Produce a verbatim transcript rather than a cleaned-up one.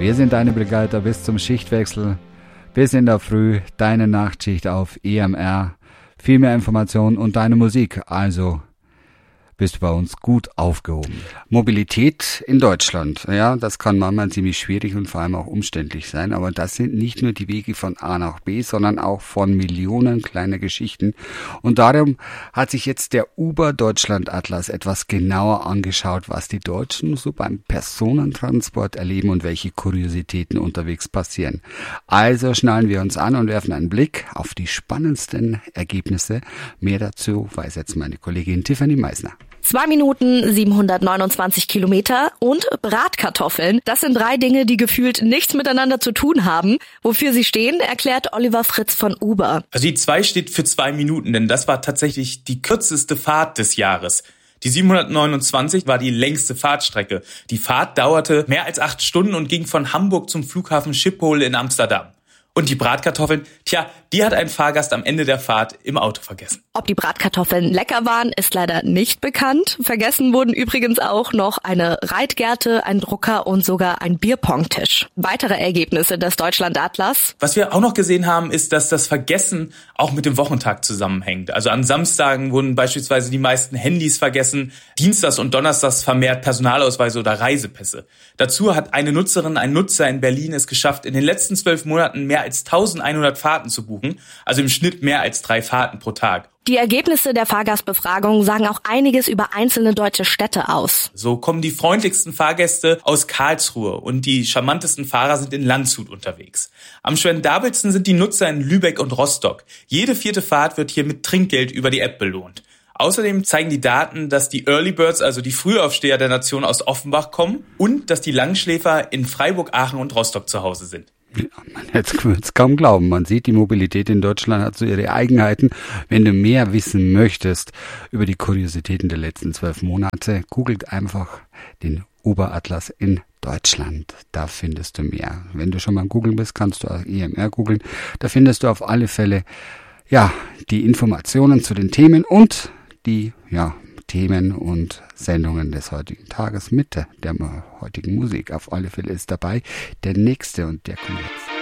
Wir sind deine Begleiter bis zum Schichtwechsel, bis in der Früh, deine Nachtschicht auf E M R. Viel mehr Informationen und deine Musik, also bist du bei uns gut aufgehoben. Mobilität in Deutschland, ja, das kann manchmal ziemlich schwierig und vor allem auch umständlich sein, aber das sind nicht nur die Wege von A nach B, sondern auch von Millionen kleiner Geschichten. Und darum hat sich jetzt der Uber Deutschland Atlas etwas genauer angeschaut, was die Deutschen so beim Personentransport erleben und welche Kuriositäten unterwegs passieren. Also schnallen wir uns an und werfen einen Blick auf die spannendsten Ergebnisse. Mehr dazu weiß jetzt meine Kollegin Tiffany Meisner. Zwei Minuten, siebenhundertneunundzwanzig Kilometer und Bratkartoffeln. Das sind drei Dinge, die gefühlt nichts miteinander zu tun haben. Wofür sie stehen, erklärt Oliver Fritz von Uber. Also die zwei steht für zwei Minuten, denn das war tatsächlich die kürzeste Fahrt des Jahres. Die siebenhundertneunundzwanzig war die längste Fahrtstrecke. Die Fahrt dauerte mehr als acht Stunden und ging von Hamburg zum Flughafen Schiphol in Amsterdam. Und die Bratkartoffeln, tja, die hat ein Fahrgast am Ende der Fahrt im Auto vergessen. Ob die Bratkartoffeln lecker waren, ist leider nicht bekannt. Vergessen wurden übrigens auch noch eine Reitgerte, ein Drucker und sogar ein Bierpongtisch. Weitere Ergebnisse des Deutschland-Atlas. Was wir auch noch gesehen haben, ist, dass das Vergessen auch mit dem Wochentag zusammenhängt. Also an Samstagen wurden beispielsweise die meisten Handys vergessen, dienstags und donnerstags vermehrt Personalausweise oder Reisepässe. Dazu hat eine Nutzerin, ein Nutzer in Berlin es geschafft, in den letzten zwölf Monaten mehr als eintausendeinhundert Fahrten zu buchen, also im Schnitt mehr als drei Fahrten pro Tag. Die Ergebnisse der Fahrgastbefragung sagen auch einiges über einzelne deutsche Städte aus. So kommen die freundlichsten Fahrgäste aus Karlsruhe und die charmantesten Fahrer sind in Landshut unterwegs. Am spendabelsten sind die Nutzer in Lübeck und Rostock. Jede vierte Fahrt wird hier mit Trinkgeld über die App belohnt. Außerdem zeigen die Daten, dass die Early Birds, also die Frühaufsteher der Nation, aus Offenbach kommen und dass die Langschläfer in Freiburg, Aachen und Rostock zu Hause sind. Ja, man hätte es kaum glauben. Man sieht, die Mobilität in Deutschland hat so ihre Eigenheiten. Wenn du mehr wissen möchtest über die Kuriositäten der letzten zwölf Monate, googelt einfach den Uber Atlas in Deutschland. Da findest du mehr. Wenn du schon mal googeln bist, kannst du auch E M R googeln. Da findest du auf alle Fälle, ja, die Informationen zu den Themen und die, ja, Themen und Sendungen des heutigen Tages mit der, der heutigen Musik. Auf alle Fälle ist dabei der nächste und der kommt jetzt.